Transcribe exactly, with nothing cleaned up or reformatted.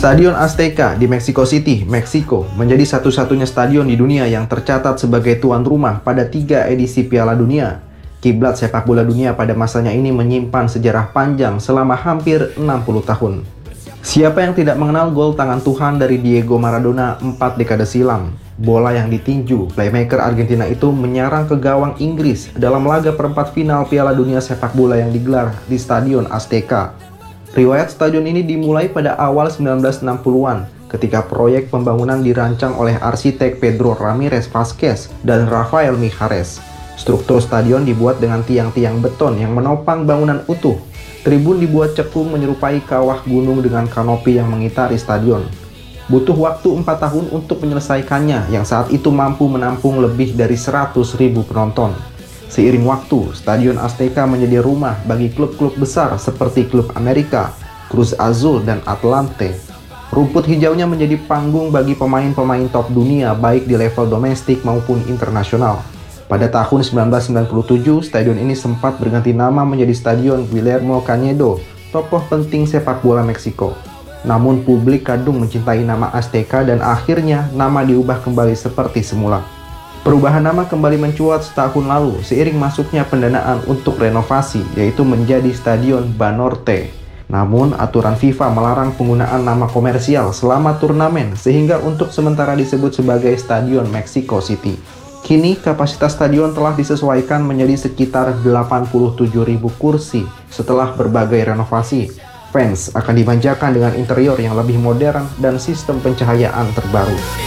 Stadion Azteca di Mexico City, Meksiko, menjadi satu-satunya stadion di dunia yang tercatat sebagai tuan rumah pada tiga edisi Piala Dunia. Kiblat sepak bola dunia pada masanya ini menyimpan sejarah panjang selama hampir enam puluh tahun. Siapa yang tidak mengenal gol tangan Tuhan dari Diego Maradona empat dekade silam? Bola yang ditinju playmaker Argentina itu menyerang ke gawang Inggris dalam laga perempat final Piala Dunia sepak bola yang digelar di Stadion Azteca. Riwayat stadion ini dimulai pada awal sembilan belas enam puluhan ketika proyek pembangunan dirancang oleh arsitek Pedro Ramirez Vázquez dan Rafael Mijares. Struktur stadion dibuat dengan tiang-tiang beton yang menopang bangunan utuh. Tribun dibuat cekung menyerupai kawah gunung dengan kanopi yang mengitari stadion. Butuh waktu empat tahun untuk menyelesaikannya yang saat itu mampu menampung lebih dari seratus ribu penonton. Seiring waktu, Stadion Azteca menjadi rumah bagi klub-klub besar seperti klub Amerika, Cruz Azul, dan Atlante. Rumput hijaunya menjadi panggung bagi pemain-pemain top dunia baik di level domestik maupun internasional. Pada tahun sembilan belas sembilan puluh tujuh, stadion ini sempat berganti nama menjadi Stadion Guillermo Cañedo, tokoh penting sepak bola Meksiko. Namun publik kadung mencintai nama Azteca dan akhirnya nama diubah kembali seperti semula. Perubahan nama kembali mencuat setahun lalu seiring masuknya pendanaan untuk renovasi, yaitu menjadi Stadion Banorte. Namun, aturan FIFA melarang penggunaan nama komersial selama turnamen sehingga untuk sementara disebut sebagai Stadion Mexico City. Kini, kapasitas stadion telah disesuaikan menjadi sekitar delapan puluh tujuh ribu kursi setelah berbagai renovasi. Fans akan dimanjakan dengan interior yang lebih modern dan sistem pencahayaan terbaru.